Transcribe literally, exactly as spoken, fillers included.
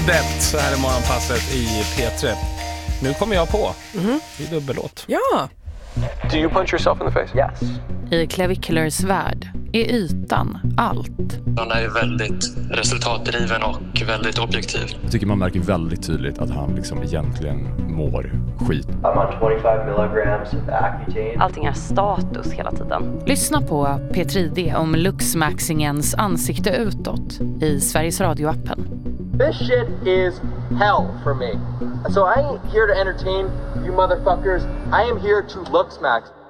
Badet, så här är morgonpasset i P tre. Nu kommer jag på. Mm-hmm. Det är dubbellåt. Ja. Do you punch yourself in the face? Yes. I Clavicular's värld är ytan allt. Han är väldigt resultatdriven och väldigt objektiv. Jag tycker man märker väldigt tydligt att han liksom egentligen mår skit. I'm on twenty-five milligrams of Accutane. Allting är status hela tiden. Lyssna på P tre D om Luxmaxingens ansikte utåt i Sveriges Radio-appen. This shit is hell for me. So I ain't here to entertain you motherfuckers. I am here to Luxmax.